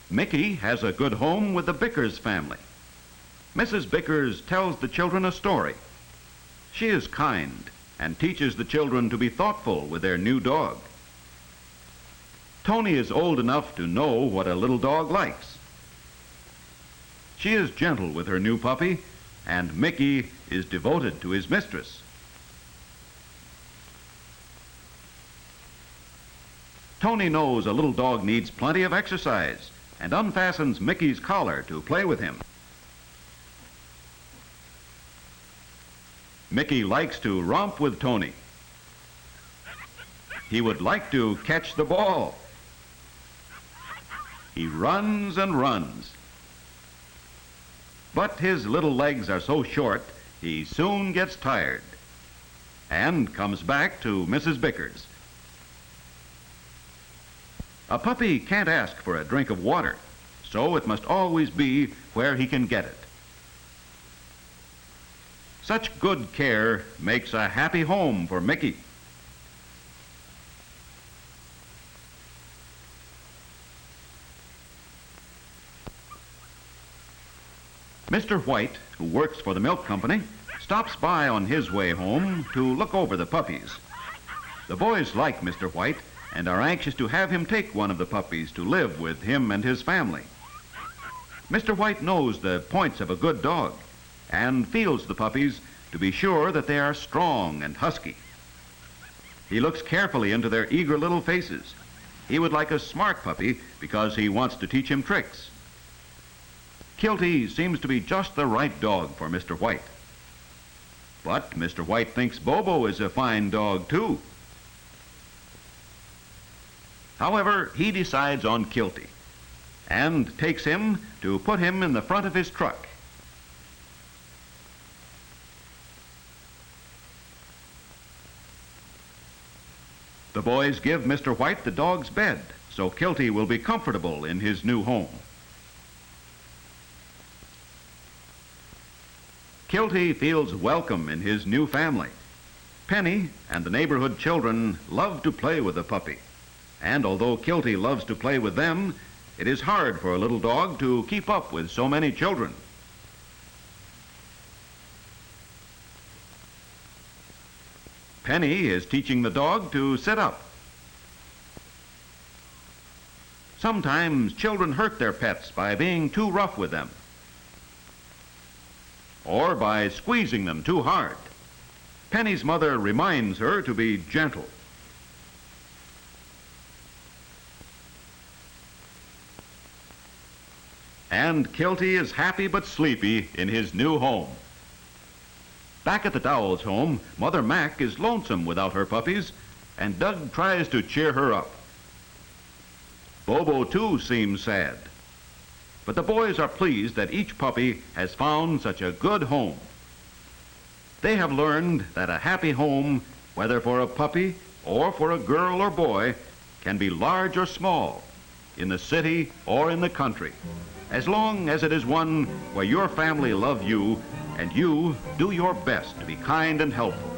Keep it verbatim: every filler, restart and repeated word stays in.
Mickey has a good home with the Bickers family. Missus Bickers tells the children a story. She is kind and teaches the children to be thoughtful with their new dog. Tony is old enough to know what a little dog likes. She is gentle with her new puppy, and Mickey is devoted to his mistress. Tony knows a little dog needs plenty of exercise and unfastens Mickey's collar to play with him. Mickey likes to romp with Tony. He would like to catch the ball. He runs and runs. But his little legs are so short, he soon gets tired and comes back to Missus Bickers. A puppy can't ask for a drink of water, so it must always be where he can get it. Such good care makes a happy home for Mickey. Mister White, who works for the milk company, stops by on his way home to look over the puppies. The boys like Mister White and are anxious to have him take one of the puppies to live with him and his family. Mister White knows the points of a good dog and feels the puppies to be sure that they are strong and husky. He looks carefully into their eager little faces. He would like a smart puppy because he wants to teach him tricks. Kilty seems to be just the right dog for Mister White. But Mister White thinks Bobo is a fine dog, too. However, he decides on Kilty and takes him to put him in the front of his truck. The boys give Mister White the dog's bed, so Kilty will be comfortable in his new home. Kilty feels welcome in his new family. Penny and the neighborhood children love to play with the puppy. And although Kilty loves to play with them, it is hard for a little dog to keep up with so many children. Penny is teaching the dog to sit up. Sometimes children hurt their pets by being too rough with them, or by squeezing them too hard. Penny's mother reminds her to be gentle. And Kilty is happy but sleepy in his new home. Back at the Dowells' home, Mother Mac is lonesome without her puppies, and Doug tries to cheer her up. Bobo, too, seems sad. But the boys are pleased that each puppy has found such a good home. They have learned that a happy home, whether for a puppy or for a girl or boy, can be large or small, in the city or in the country, as long as it is one where your family love you and you do your best to be kind and helpful.